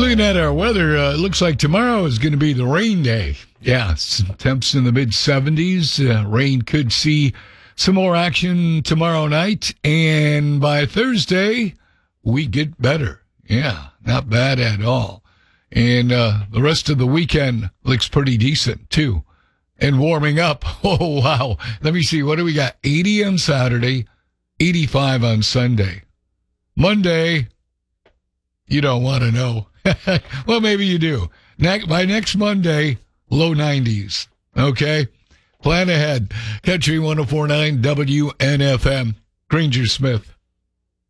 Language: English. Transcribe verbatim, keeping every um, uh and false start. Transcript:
Looking at our weather, uh, it looks like tomorrow is going to be the rain day. Yeah, some temps in the mid seventies. Uh, rain could see some more action tomorrow night. And by Thursday, we get better. Yeah, not bad at all. And uh, the rest of the weekend looks pretty decent, too. And warming up. Oh, wow. Let me see. What do we got? eighty on Saturday, eighty-five on Sunday. Monday, you don't want to know. Well, maybe you do. Ne- by next Monday, low nineties. Okay? Plan ahead. Country one oh four point nine W N F M. Granger Smith.